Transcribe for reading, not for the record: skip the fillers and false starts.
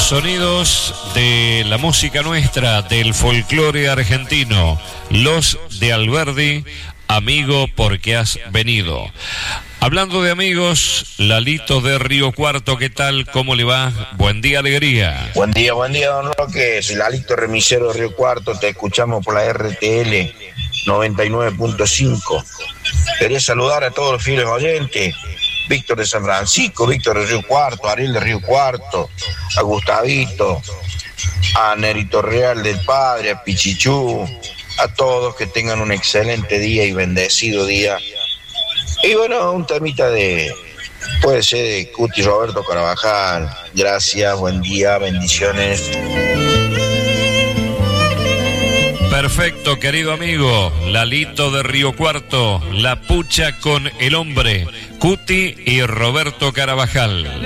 Sonidos de la música nuestra, del folclore argentino, los de Alberdi, amigo porque has venido. Hablando de amigos, Lalito de Río Cuarto, ¿qué tal? ¿Cómo le va? Buen día, alegría. Buen día, don Roque. Soy Lalito Remisero de Río Cuarto. Te escuchamos por la RTL 99.5. Quería saludar a todos los fieles oyentes. Víctor de San Francisco, Víctor de Río Cuarto, Ariel de Río Cuarto, a Gustavito, a Nerito Real del Padre, a Pichichú, a todos que tengan un excelente día y bendecido día. Y bueno, un temita puede ser de Cuti Roberto Carabajal. Gracias, buen día, bendiciones. Perfecto, querido amigo, Lalito de Río Cuarto, La Pucha con el Hombre, Cuti y Roberto Carabajal.